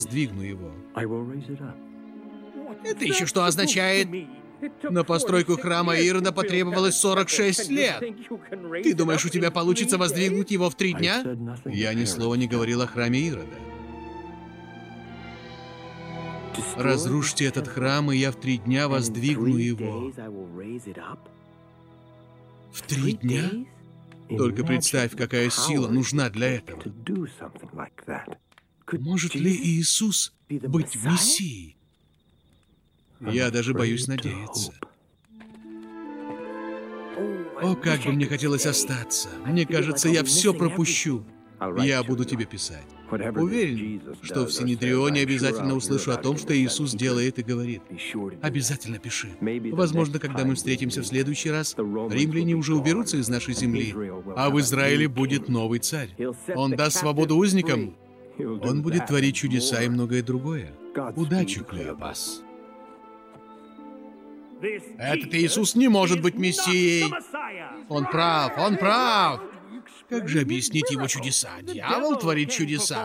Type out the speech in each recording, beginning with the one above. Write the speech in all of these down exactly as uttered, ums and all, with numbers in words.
сдвигну его. Это еще что означает? На постройку храма Ирода потребовалось сорок шесть лет. Ты думаешь, у тебя получится воздвигнуть его в три дня? Я ни слова не говорил о храме Ирода. Разрушьте этот храм, и я в три дня воздвигну его. В три дня? Только представь, какая сила нужна для этого. Может ли Иисус быть Мессией? Я даже боюсь надеяться. О, как бы мне хотелось остаться. Мне кажется, я все пропущу. Я буду тебе писать. Уверен, что в Синедрионе обязательно услышу о том, что Иисус делает и говорит. Обязательно пиши. Возможно, когда мы встретимся в следующий раз, римляне уже уберутся из нашей земли, а в Израиле будет новый царь. Он даст свободу узникам. Он будет творить чудеса и многое другое. Удачи, Клеопас. Этот Иисус не может быть Мессией. Он прав, он прав. Как же объяснить его чудеса? Дьявол творит чудеса.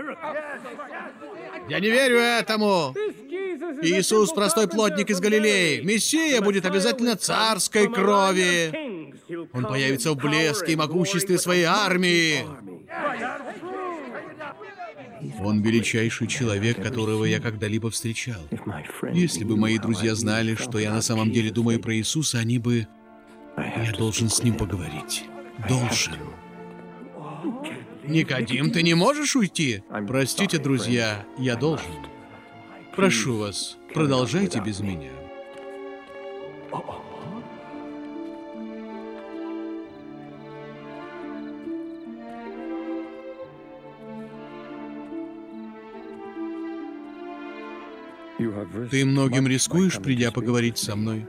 Я не верю этому. Иисус простой плотник из Галилеи. Мессия будет обязательно царской крови. Он появится в блеске и могуществе своей армии. Он величайший человек, которого я когда-либо встречал. Если бы мои друзья знали, что я на самом деле думаю про Иисуса, они бы... Я должен с ним поговорить. Должен. Никодим, ты не можешь уйти? Простите, друзья, я должен. Прошу вас, продолжайте без меня. Ты многим рискуешь, придя поговорить со мной?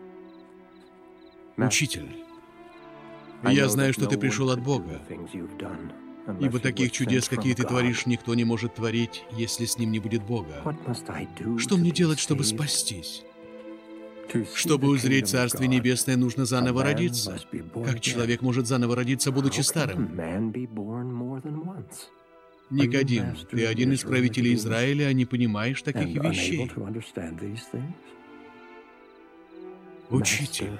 Учитель, я знаю, что ты пришел от Бога, ибо таких чудес, какие ты творишь, никто не может творить, если с ним не будет Бога. Что мне делать, чтобы спастись? Чтобы узреть Царствие Небесное, нужно заново родиться. Как человек может заново родиться, будучи старым? Никодим, ты один из правителей Израиля, а не понимаешь таких вещей. Учитель,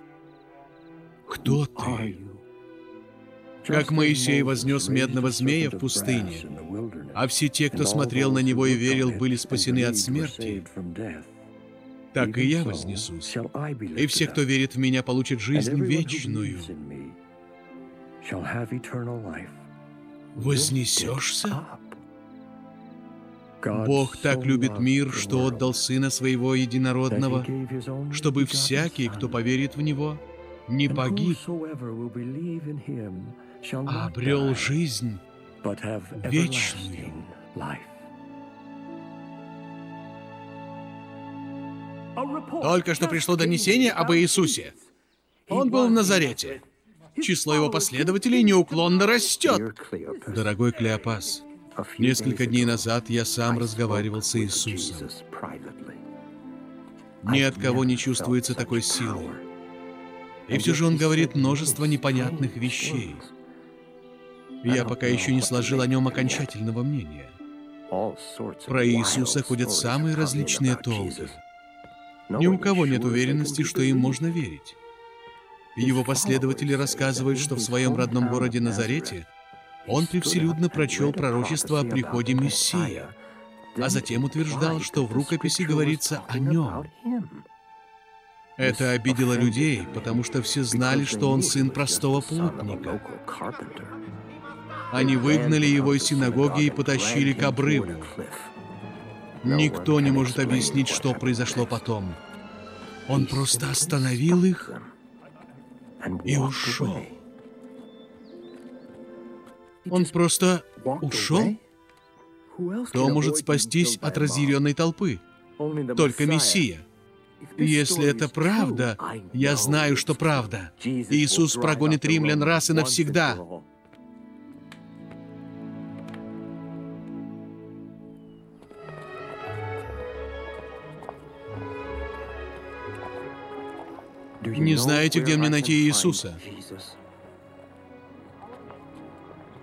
кто ты? Как Моисей вознес медного змея в пустыне, а все те, кто смотрел на него и верил, были спасены от смерти, так и я вознесусь, и все, кто верит в меня, получат жизнь вечную. Вознесешься? Бог так любит мир, что отдал Сына Своего Единородного, чтобы всякий, кто поверит в Него, не погиб, а обрел жизнь вечную. Только что пришло донесение об Иисусе. Он был в Назарете. Число его последователей неуклонно растет. Дорогой Клеопас, несколько дней назад я сам разговаривал с Иисусом. Ни от кого не чувствуется такой силы. И все же он говорит множество непонятных вещей. Я пока еще не сложил о нем окончательного мнения. Про Иисуса ходят самые различные толки. Ни у кого нет уверенности, что им можно верить. Его последователи рассказывают, что в своем родном городе Назарете он превселюдно прочел пророчество о приходе Мессии, а затем утверждал, что в рукописи говорится о нем. Это обидело людей, потому что все знали, что он сын простого плотника. Они выгнали его из синагоги и потащили к обрыву. Никто не может объяснить, что произошло потом. Он просто остановил их и ушел. Он просто ушел? Кто может спастись от разъяренной толпы? Только Мессия. Если это правда, я знаю, что правда. Иисус прогонит римлян раз и навсегда. Не знаете, где мне найти Иисуса?